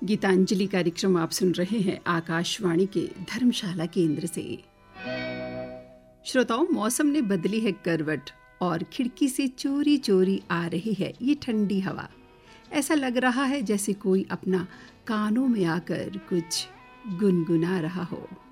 गीतांजलि कार्यक्रम आप सुन रहे हैं आकाशवाणी के धर्मशाला केंद्र से। श्रोताओं, मौसम ने बदली है करवट और खिड़की से चोरी चोरी आ रही है ये ठंडी हवा। ऐसा लग रहा है जैसे कोई अपना कानों में आकर कुछ गुनगुना रहा हो।